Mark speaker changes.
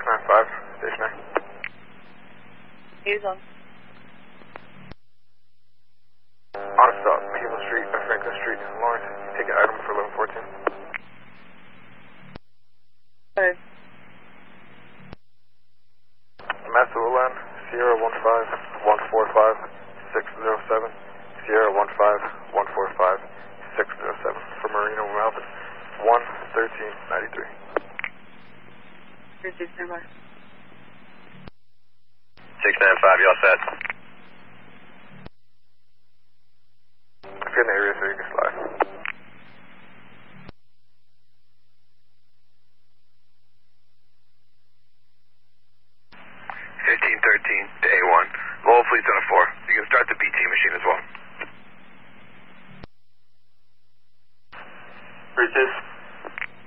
Speaker 1: 695, stationary.
Speaker 2: Use on.
Speaker 1: Honest stop, People Street, Franklin Street, Lawrence. Take an item for 1114.
Speaker 2: Third.
Speaker 1: Massillon, Sierra 15145 607, Sierra 15145 607 for Marino Melvin 11393.
Speaker 2: 695.
Speaker 3: 695, you all set?
Speaker 1: If you're in the area, so you can slide.
Speaker 3: To A1. Low fleet's on a 4.